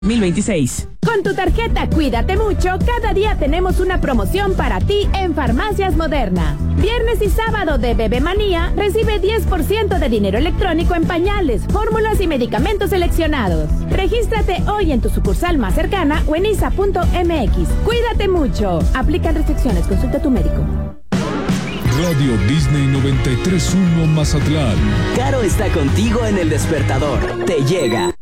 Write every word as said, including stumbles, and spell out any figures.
dos mil veintiséis. Con tu tarjeta Cuídate Mucho, cada día tenemos una promoción para ti en Farmacias Moderna. Viernes y sábado de Bebe Manía, recibe diez por ciento de dinero electrónico en pañales, fórmulas y medicamentos seleccionados. Regístrate hoy en tu sucursal más cercana o en i s a punto m x. Cuídate mucho. Aplican restricciones. Consulta a tu médico. Radio Disney noventa y tres punto uno Mazatlán. Caro está contigo en El Despertador. Te llega.